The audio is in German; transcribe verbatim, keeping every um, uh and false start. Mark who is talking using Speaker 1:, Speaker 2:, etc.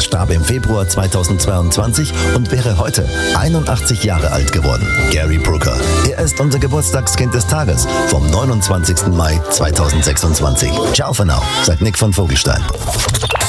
Speaker 1: starb im Februar zweitausendzweiundzwanzig und wäre heute einundachtzig Jahre alt geworden. Gary Brooker. Er ist unser Geburtstagskind des Tages vom neunundzwanzigsten Mai zweitausendsechsundzwanzig. Ciao für now, sagt Nick von Vogelstein.